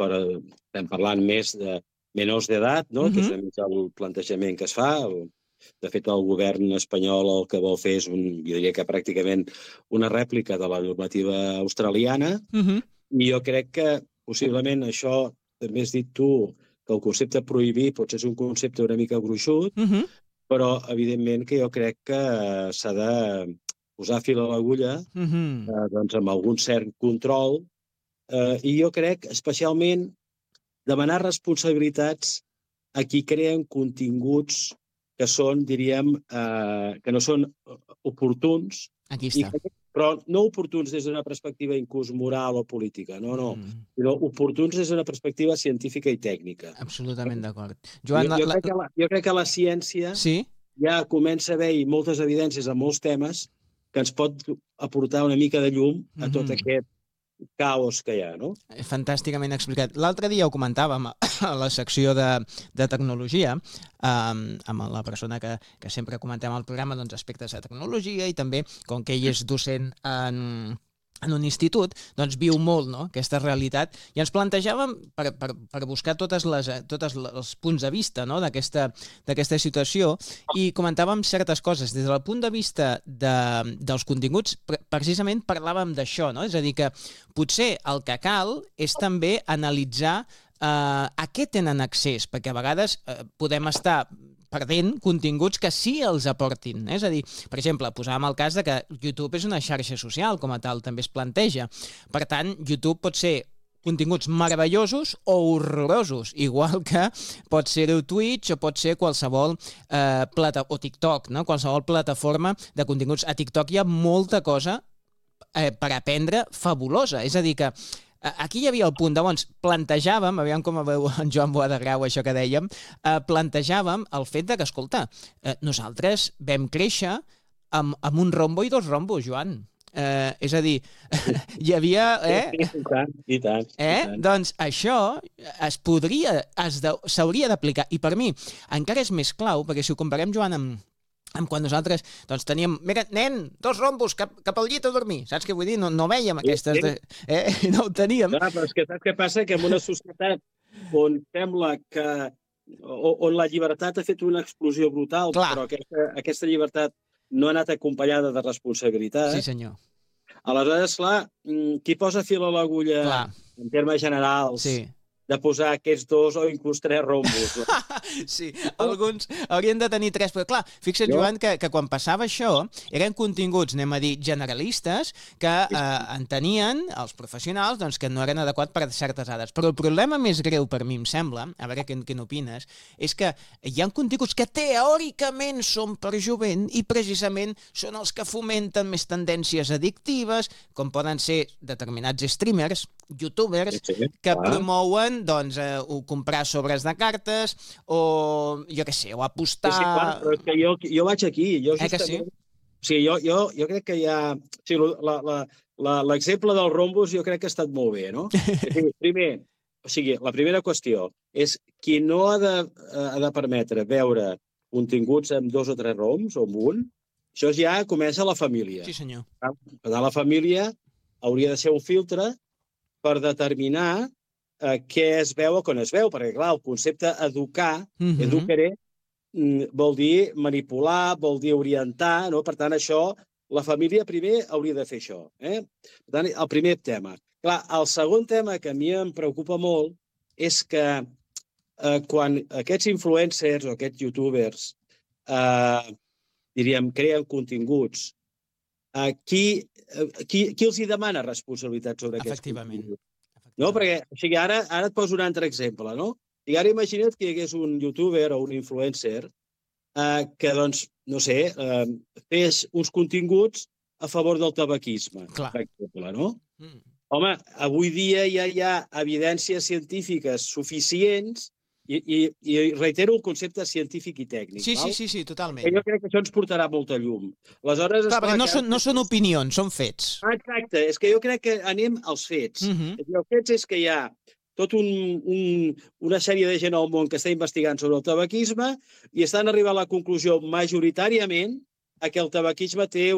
estem parlant més de menors d'edat, no? Que és una mica el plantejament que es fa. De fet, el govern espanyol el que vol fer és, jo diria que pràcticament una rèplica de la normativa australiana, i jo crec que possiblement això, també has dit tu, que el concepte prohibir potser és un concepte una mica gruixut, però evidentment que jo crec que s'ha de posar fil a l'agulla doncs amb algun cert control, i jo crec especialment demanar responsabilitats a qui creen continguts que són, diríem, que no són oportuns. Aquí està. Però no oportuns des d'una perspectiva inclús moral o política, no. Sinó oportuns des d'una perspectiva científica i tècnica. Absolutament d'acord. Joan, jo crec que la ciència ja comença a haver-hi moltes evidències en molts temes que ens pot aportar una mica de llum a tot aquest caos que hi ha, no? Fantàsticament explicat. L'altre dia ho comentàvem a la secció de tecnologia, amb la persona que sempre comentem al programa, doncs, aspectes de tecnologia, i també, com que ell és docent en un institut, doncs viu molt, no?, aquesta realitat, i ens plantejàvem per buscar tots els punts de vista, no?, d'aquesta situació, i comentàvem certes coses. Des del punt de vista dels continguts, precisament parlàvem d'això, no?, és a dir, que potser el que cal és també analitzar a què tenen accés, perquè a vegades podem estar perdent continguts que sí els aportin. És a dir, per exemple, posàvem el cas de que YouTube és una xarxa social, com a tal, també es planteja. Per tant, YouTube pot ser continguts meravellosos o horrorosos, igual que pot ser-ho Twitch o pot ser qualsevol o TikTok, no? Qualsevol plataforma de continguts. A TikTok hi ha molta cosa per aprendre fabulosa. És a dir, que aquí hi havia el punt de, plantejàvem, aviam com veu en Joan Boadagrau això que dèiem, plantejàvem el fet de que, escolta, nosaltres vam créixer amb un rombo i dos rombos, Joan. És a dir, hi havia... I tant. Doncs això s'hauria d'aplicar. I per mi encara és més clau, perquè si ho comparem, Joan, amb quan nosaltres teníem... Mira, nen, dos rombos cap al llit a dormir. Saps què vull dir? No vèiem aquestes... No ho teníem. Però és que saps què passa? Que en una societat on sembla que... on la llibertat ha fet una explosió brutal, però aquesta llibertat no ha anat acompanyada de responsabilitat. Sí, senyor. Aleshores, clar, qui posa fil a l'agulla en termes generals... de posar aquests dos o inclús tres rombos. Sí, alguns haurien de tenir tres, però clar, fixa't, Joan, que quan passava això eren continguts, anem a dir, generalistes, que entenien els professionals que no eren adequats per a certes edats. Però el problema més greu per mi, em sembla, a veure què n'opines, és que hi ha continguts que teòricament són per jovent i precisament són els que fomenten més tendències addictives, com poden ser determinats streamers, youtubers, que promouen comprar sobres de cartes o, jo què sé, o apostar... Sí, clar, però és que jo vaig aquí. Sí? O sigui, jo crec que hi ha... O sigui, l'exemple dels rombos jo crec que ha estat molt bé, no? Primer, o sigui, la primera qüestió és qui no ha de permetre veure continguts amb dos o tres rombos o amb un, això ja comença a la família. Sí, senyor. Per tant, la família hauria de ser un filtre per determinar què es veu o què no es veu, perquè, clar, el concepte educar, educaré, vol dir manipular, vol dir orientar, no? Per tant, això, la família primer hauria de fer això. Per tant, el primer tema. Clar, el segon tema que a mi em preocupa molt és que quan aquests influencers o aquests youtubers, diríem, creen continguts, qui els hi demana responsabilitat sobre aquests continguts? No, perquè o sigui, ara et poso un altre exemple, no? I ara imagina't que hi hagués un youtuber o un influencer que, doncs, no sé, fes uns continguts a favor del tabaquisme, per exemple, no? Home, avui dia ja hi ha evidències científiques suficients i reitero el concepte científic i tècnic. Sí, totalment. Jo crec que això ens portarà molta llum. Aleshores, clar, perquè no són opinions, són fets. Exacte, és que jo crec que anem als fets. Els fets és que hi ha tota una sèrie de gent al món que està investigant sobre el tabaquisme i estan arribant a la conclusió majoritàriament que el tabaquisme té